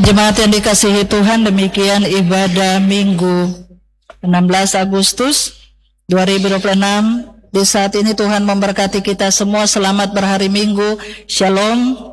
Jemaat yang dikasihi Tuhan, demikian ibadah Minggu 16 Agustus 2026. Di saat ini Tuhan memberkati kita semua. Selamat berhari Minggu. Shalom.